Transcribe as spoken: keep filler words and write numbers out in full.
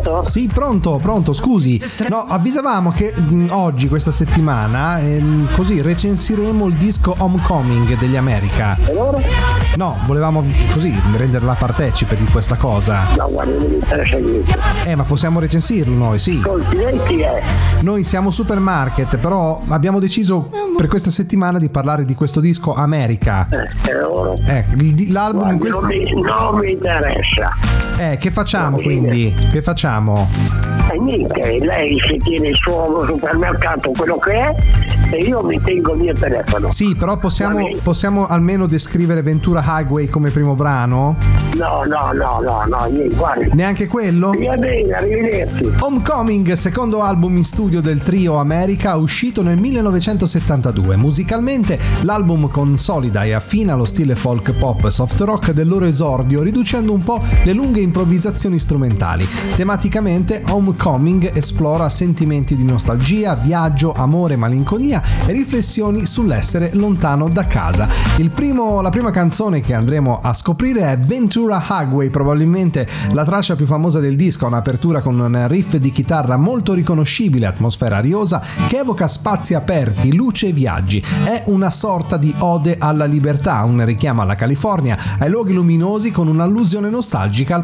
Pronto? Sì, pronto, pronto, scusi. No, avvisavamo che mh, oggi, questa settimana, ehm, così recensiremo il disco Homecoming degli America. E loro? No, volevamo così renderla partecipe di questa cosa. No, guarda, non mi interessa niente. Eh, ma possiamo recensirlo noi, sì. Continenti è. Noi siamo Supermarket, però abbiamo deciso per questa settimana di parlare di questo disco America. Eh, e loro? Eh, il- l'album in Guarda, questo... non, mi, non mi interessa. Eh, che facciamo Va bene. quindi? Che facciamo? E niente, lei si tiene il suo supermercato, quello che è, e io mi tengo il mio telefono. Sì, però possiamo, Va bene. possiamo almeno descrivere Ventura Highway come primo brano? No, no, no, no, no, niente, guardi. Neanche quello? Via bene, arrivederci. Homecoming, secondo album in studio del trio America, uscito nel millenovecentosettantadue. Musicalmente l'album consolida e affina lo stile folk pop soft rock del loro esordio, riducendo un po' le lunghe improvvisazioni strumentali. Tematicamente Homecoming esplora sentimenti di nostalgia, viaggio, amore, malinconia e riflessioni sull'essere lontano da casa. Il primo, la prima canzone che andremo a scoprire è Ventura Highway, probabilmente la traccia più famosa del disco, un'apertura con un riff di chitarra molto riconoscibile, atmosfera ariosa che evoca spazi aperti, luce e viaggi. È una sorta di ode alla libertà, un richiamo alla California, ai luoghi luminosi con un'allusione nostalgica al